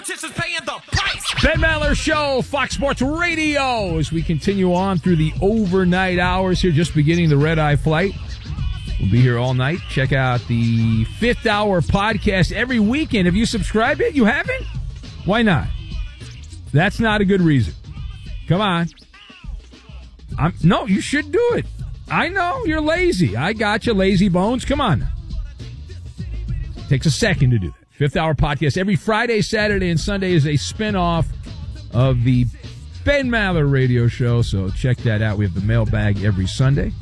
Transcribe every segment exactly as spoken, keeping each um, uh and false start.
Is paying the price. Ben Maller Show, Fox Sports Radio, as we continue on through the overnight hours here, just beginning the red eye flight. We'll be here all night. Check out the fifth hour podcast every weekend. Have you subscribed yet? You haven't? Why not? That's not a good reason. Come on. I'm, no, you should do it. I know you're lazy. I got you, lazy bones. Come on. Takes a second to do that. Fifth Hour Podcast every Friday, Saturday, and Sunday is a spinoff of the Ben Maller Radio Show, so check that out. We have the mailbag every Sunday.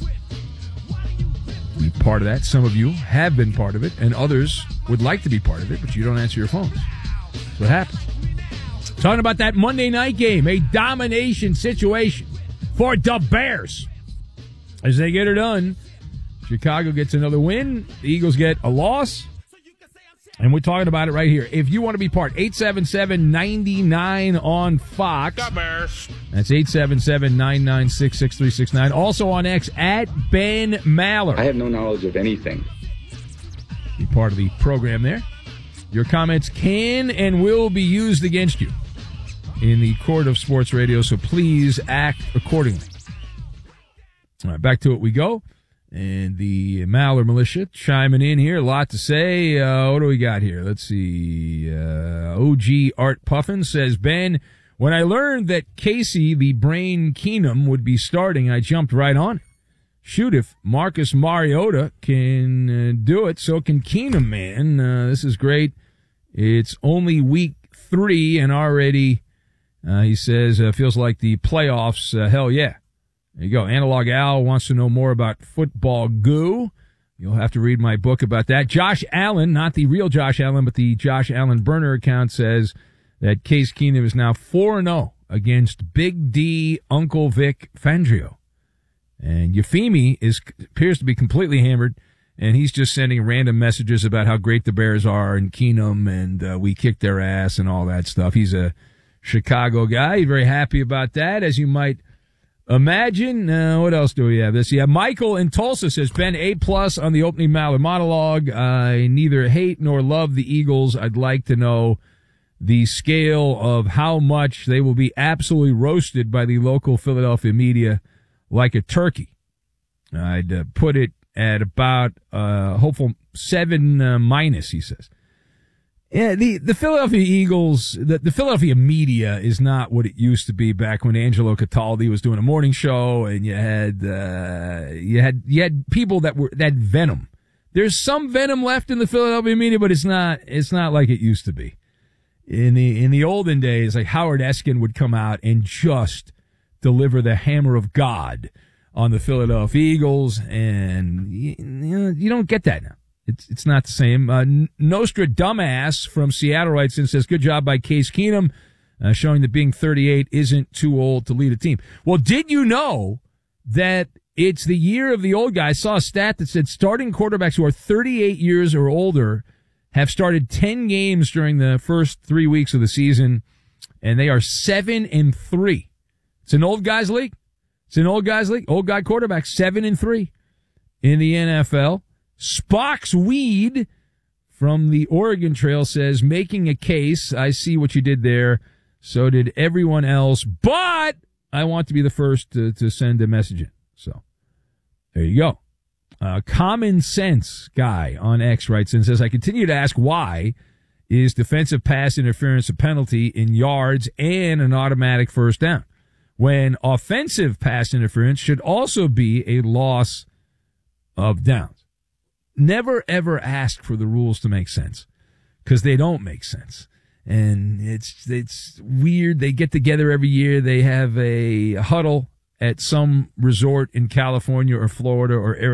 Be part of that. Some of you have been part of it, and others would like to be part of it, but you don't answer your phones. That's what happens. Talking about that Monday night game, a domination situation for the Bears. As they get it done, Chicago gets another win. The Eagles get a loss. And we're talking about it right here. If you want to be part, eight seven seven, nine nine on Fox. The Bears. That's eight seven seven, nine nine six, six three six nine. Also on X, at Ben Maller. I have no knowledge of anything. Be part of the program there. Your comments can and will be used against you in the court of sports radio, so please act accordingly. All right, back to it we go. And the Maller Militia chiming in here. A lot to say. Uh, what do we got here? Let's see. Uh, O G Art Puffin says, Ben, when I learned that Casey, the Brain Keenum, would be starting, I jumped right on it. Shoot, if Marcus Mariota can uh, do it, so can Keenum, man. Uh, this is great. It's only week three and already, uh, he says, uh, feels like the playoffs. Uh, hell yeah. There you go. Analog Al wants to know more about football goo. You'll have to read my book about that. Josh Allen, not the real Josh Allen, but the Josh Allen burner account, says that Case Keenum is now four and oh against Big D Uncle Vic Fangio. And Euphemi is appears to be completely hammered, and he's just sending random messages about how great the Bears are and Keenum, and uh, we kicked their ass and all that stuff. He's a Chicago guy. He's very happy about that, as you might imagine. Uh, what else do we have? This, yeah. Michael in Tulsa says, Ben, A plus on the opening Maller monologue. I neither hate nor love the Eagles. I'd like to know the scale of how much they will be absolutely roasted by the local Philadelphia media like a turkey. I'd uh, put it at about uh, hopeful seven uh, minus, he says. Yeah, the, the Philadelphia Eagles, the, the Philadelphia media is not what it used to be back when Angelo Cataldi was doing a morning show, and you had uh, you had you had people that were that venom. There's some venom left in the Philadelphia media, but it's not it's not like it used to be. In the in the olden days, like Howard Eskin would come out and just deliver the hammer of God on the Philadelphia Eagles, and you, you know, you don't get that now. It's it's not the same. Uh, Nostra Dumbass from Seattle writes in and says, good job by Case Keenum, uh, showing that being thirty-eight isn't too old to lead a team. Well, did you know that it's the year of the old guy? I saw a stat that said starting quarterbacks who are thirty-eight years or older have started ten games during the first three weeks of the season, and they are seven and three. It's an old guys league. It's an old guys league. Old guy quarterback, seven and three in the N F L. Spock's Weed from the Oregon Trail says, making a case. I see what you did there. So did everyone else, but I want to be the first to, to send a message in. So there you go. Uh, Common Sense Guy on X writes and says, I continue to ask why is defensive pass interference a penalty in yards and an automatic first down, when offensive pass interference should also be a loss of downs. Never, ever ask for the rules to make sense, because they don't make sense. And it's it's weird. They get together every year. They have a huddle at some resort in California or Florida or Arizona.